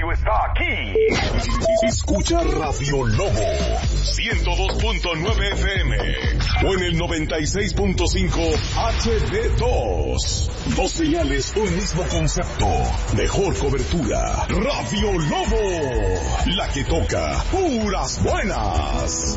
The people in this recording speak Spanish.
radio está aquí. Escucha Radio Lobo 102.9 FM o en el 96.5 HD2. Dos señales, un mismo concepto. Mejor cobertura. Radio Lobo, la que toca puras buenas.